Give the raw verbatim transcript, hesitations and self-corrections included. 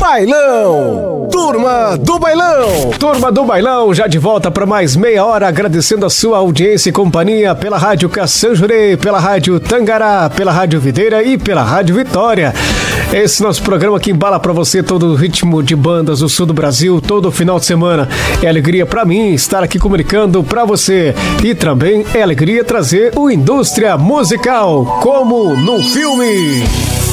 Bailão! Turma do Bailão! Turma do Bailão, já de volta para mais meia hora, agradecendo a sua audiência e companhia pela Rádio Caçanjurê, pela Rádio Tangará, pela Rádio Videira e pela Rádio Vitória. Esse nosso programa que embala para você todo o ritmo de bandas do sul do Brasil, todo final de semana. É alegria para mim estar aqui comunicando para você. E também é alegria trazer o Indústria Musical, como num filme.